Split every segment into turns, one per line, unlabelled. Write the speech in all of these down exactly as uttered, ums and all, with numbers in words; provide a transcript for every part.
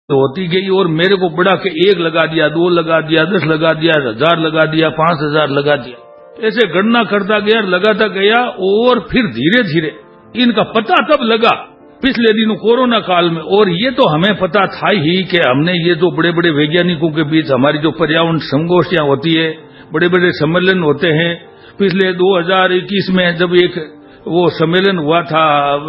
तो होती गई और मेरे को बढ़ा के एक लगा दिया, दो लगा दिया, दस लगा दिया, हजार लगा दिया, पांच हजार लगा दिया। ऐसे गणना करता गया, लगाता गया और फिर धीरे धीरे इनका पता तब लगा पिछले दिनों कोरोना काल में। और ये तो हमें पता था ही कि हमने ये जो बड़े बड़े वैज्ञानिकों के बीच हमारी जो पर्यावरण संगोष्ठियां होती है, बड़े बड़े सम्मेलन होते हैं। पिछले दो हजार इक्कीस में जब एक वो सम्मेलन हुआ था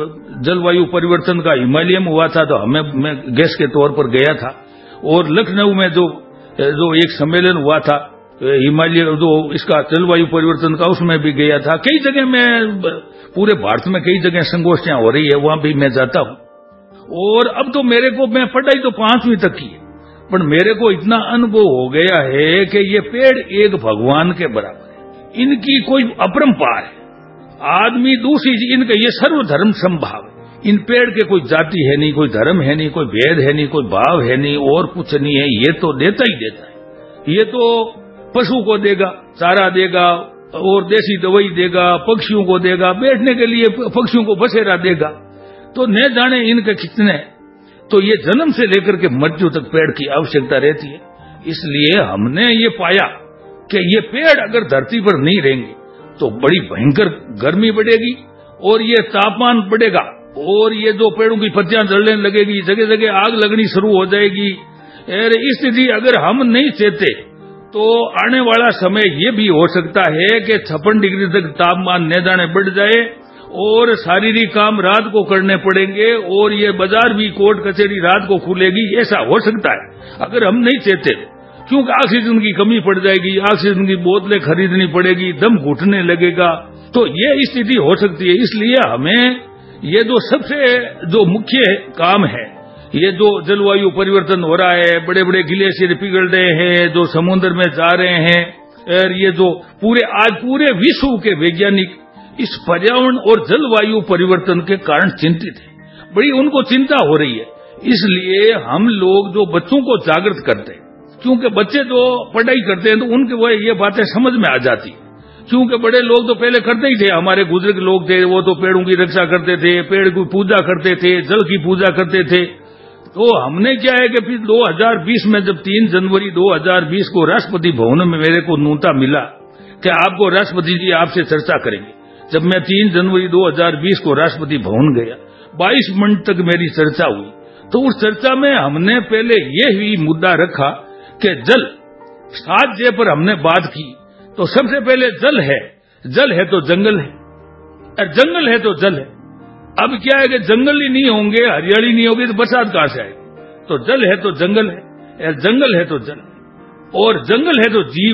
जलवायु परिवर्तन का, हिमालय में हुआ था, तो हमें मैं गेस्ट के तौर पर गया था। और लखनऊ में जो जो एक सम्मेलन हुआ था हिमालय जो इसका जलवायु परिवर्तन का, उसमें भी गया था। कई जगह मैं पूरे भारत में कई जगह संगोष्ठियां हो रही है, वहां भी मैं जाता हूं। और अब तो मेरे को, मैं पढ़ाई तो पांचवीं तक की है, पर मेरे को इतना अनुभव हो गया है कि ये पेड़ एक भगवान के बराबर है, इनकी कोई अपरंपार है। आदमी दूसरी, इनका ये सर्वधर्म समभाव है। इन पेड़ के कोई जाति है नहीं, कोई धर्म है नहीं, कोई भेद है नहीं, कोई भाव है नहीं, और कुछ नहीं है। ये तो देता ही देता है। ये तो पशु को देगा, चारा देगा और देसी दवाई देगा, पक्षियों को देगा, बैठने के लिए पक्षियों को बसेरा देगा। तो न जाने इनके कितने, तो ये जन्म से लेकर के मृत्यु तक पेड़ की आवश्यकता रहती है। इसलिए हमने ये पाया कि ये पेड़ अगर धरती पर नहीं रहेंगे तो बड़ी भयंकर गर्मी बढ़ेगी और ये तापमान बढ़ेगा और ये जो पेड़ों की पत्तियां जलने लगेगी, जगह जगह आग लगनी शुरू हो जाएगी। और इस स्थिति अगर हम नहीं चेते तो आने वाला समय ये भी हो सकता है कि छप्पन डिग्री तक तापमान न जाने बढ़ जाए और शारीरिक काम रात को करने पड़ेंगे और ये बाजार भी, कोर्ट कचहरी रात को खुलेगी। ऐसा हो सकता है अगर हम नहीं चेते, क्योंकि ऑक्सीजन की कमी पड़ जाएगी, ऑक्सीजन की बोतलें खरीदनी पड़ेगी, दम घुटने लगेगा, तो ये स्थिति हो सकती है। इसलिए हमें ये जो सबसे जो मुख्य काम है, ये जो जलवायु परिवर्तन हो रहा है, बड़े बड़े ग्लेशियर पिघल रहे हैं, जो समुद्र में जा रहे हैं, और ये जो पूरे आज पूरे विश्व के वैज्ञानिक इस पर्यावरण और जलवायु परिवर्तन के कारण चिंतित है, बड़ी उनको चिंता हो रही है। इसलिए हम लोग जो बच्चों को जागृत करते हैं, क्योंकि बच्चे जो पढ़ाई करते हैं तो उनके वो ये बातें समझ में आ जाती, क्योंकि बड़े लोग तो पहले करते ही थे, हमारे बुजुर्ग लोग थे, वो तो पेड़ों की रक्षा करते थे, पेड़ की पूजा करते थे, जल की पूजा करते थे। तो हमने क्या है कि फिर दो हजार बीस में जब तीन जनवरी दो हजार बीस को राष्ट्रपति भवन में मेरे को न्योता मिला कि आपको राष्ट्रपति जी आपसे चर्चा करेंगे, जब मैं तीन जनवरी दो हजार बीस को राष्ट्रपति भवन गया, बाईस मिनट तक मेरी चर्चा हुई। तो उस चर्चा में हमने पहले ये ही मुद्दा रखा कि जल, सात जे पर हमने बात की। तो सबसे पहले जल है, जल है तो जंगल है, और जंगल है तो जल है। अब क्या है कि जंगल ही नहीं होंगे, हरियाली नहीं होगी तो बरसात कहां से आएगी। तो जल है तो जंगल है, और जंगल है तो जल है, और जंगल है तो जीव।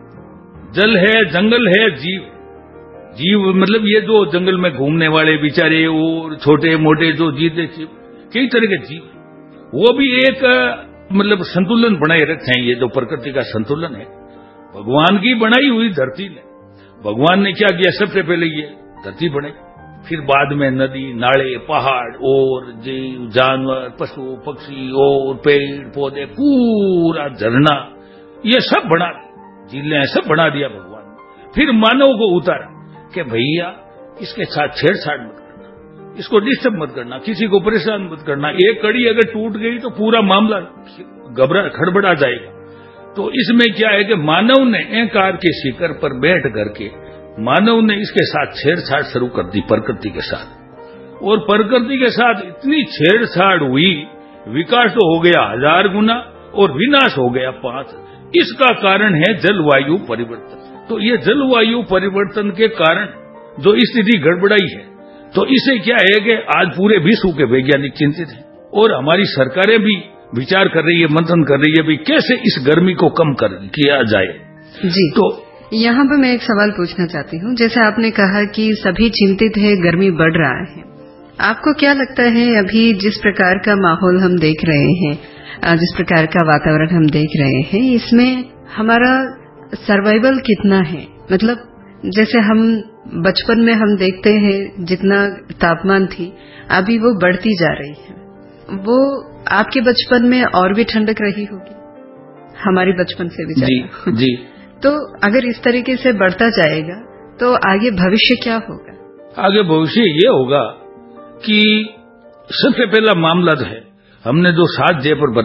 जल है, जंगल है, जीव। जीव मतलब ये जो जंगल में घूमने वाले बेचारे और छोटे मोटे जो जीते जीव, कई तरह के जीव, वो भी एक मतलब संतुलन बनाए रखे हैं। ये जो प्रकृति का संतुलन है, भगवान की बनाई हुई धरती ने, भगवान ने क्या किया, सबसे पहले ये धरती बनाई, फिर बाद में नदी, नाले, पहाड़ और जीव जानवर, पशु पक्षी और पेड़ पौधे, पूरा झरना, ये सब बना दिया, झीलें सब बना दिया भगवान ने। फिर मानव को उतारा कि भैया इसके साथ छेड़छाड़ मत करना, इसको डिस्टर्ब मत करना, किसी को परेशान मत करना। एक कड़ी अगर टूट गई तो पूरा मामला घबरा खड़बड़ा जाएगा। तो इसमें क्या है कि मानव ने अहंकार के शिखर पर बैठ करके मानव ने इसके साथ छेड़छाड़ शुरू कर दी प्रकृति के साथ, और प्रकृति के साथ इतनी छेड़छाड़ हुई, विकास तो हो गया हजार गुना और विनाश हो गया पांच। इसका कारण है जलवायु परिवर्तन। तो ये जलवायु परिवर्तन के कारण जो स्थिति गड़बड़ाई है, तो इसे क्या है कि आज पूरे विश्व के वैज्ञानिक चिंतित हैं और हमारी सरकारें भी विचार कर रही है, मंथन कर रही है भी कैसे इस गर्मी को कम कर किया जाए।
जी, तो यहाँ पर मैं एक सवाल पूछना चाहती हूँ। जैसे आपने कहा कि सभी चिंतित है, गर्मी बढ़ रहा है, आपको क्या लगता है अभी जिस प्रकार का माहौल हम देख रहे हैं, जिस प्रकार का वातावरण हम देख रहे हैं, इसमें हमारा सर्वाइवल कितना है? मतलब जैसे हम बचपन में हम देखते हैं जितना तापमान थी, अभी वो बढ़ती जा रही है। वो आपके बचपन में और भी ठंडक रही होगी, हमारी बचपन से भी ज्यादा।
जी, जी।
तो अगर इस तरीके से बढ़ता जाएगा तो आगे भविष्य क्या होगा?
आगे भविष्य ये होगा कि सबसे पहला मामला है, हमने जो सात जे पर